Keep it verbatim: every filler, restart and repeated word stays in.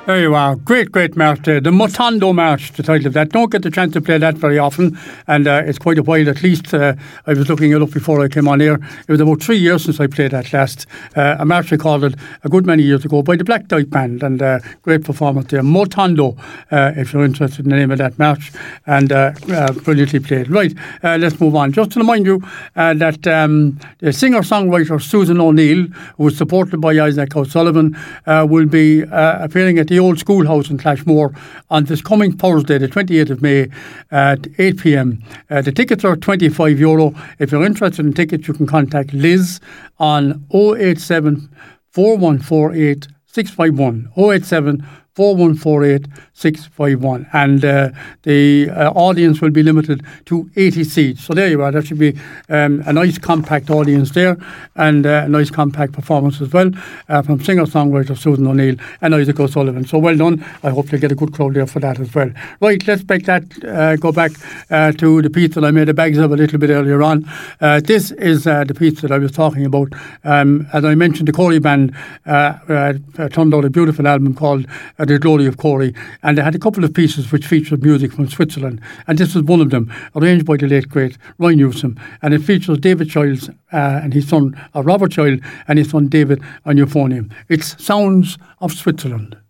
There you are. Great, great march there. The Motondo March, the title of that. Don't get the chance to play that very often, and uh, it's quite a while at least. Uh, I was looking it up before I came on air. It was about three years since I played that last. Uh, a march recorded a good many years ago by the Black Dyke Band, and uh, great performance there. Motondo, uh, if you're interested in the name of that march, and uh, uh, brilliantly played. Right, uh, let's move on. Just to remind you uh, that um, the singer-songwriter Susan O'Neill, who was supported by Isaac O'Sullivan, uh, will be uh, appearing at the Old Schoolhouse in Clashmore on this coming Thursday, the twenty-eighth of May at eight p.m. Uh, the tickets are twenty-five euro. If you're interested in tickets, you can contact Liz on oh eight seven, four one four eight, six five one. oh eight seven, four one four eight, six five one. And uh, the uh, audience will be limited to eighty seats. So there you are. That should be um, a nice compact audience there, and uh, a nice compact performance as well uh, from singer-songwriter Susan O'Neill and Isaac O'Sullivan. So well done. I hope to get a good crowd there for that as well. Right, let's back that, uh, go back uh, to the piece that I made a bags of a little bit earlier on. Uh, this is uh, the piece that I was talking about. Um, as I mentioned, the Corey Band uh, uh, turned out a beautiful album called uh, The Glory of Corey, and they had a couple of pieces which featured music from Switzerland, and this was one of them, arranged by the late great Roy Newsom, and it features David Childs uh, and his son uh, Robert Child and his son David on euphonium. It's Sounds of Switzerland.